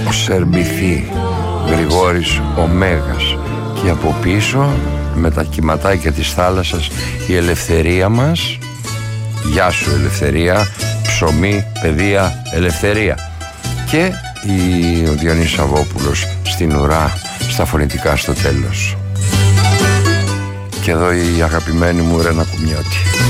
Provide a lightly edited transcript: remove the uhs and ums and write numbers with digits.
Σερμπιθή, Γρηγόρης ο Μέγας. Και από πίσω με τα κυματάκια της θάλασσας η ελευθερία μας. Γεια σου ελευθερία, ψωμί, παιδεία, ελευθερία. Και ο Διονύσης Σαββόπουλος στην ουρά, στα φωνητικά στο τέλος. Και εδώ η αγαπημένη μου Ρένα Κουμιώτη.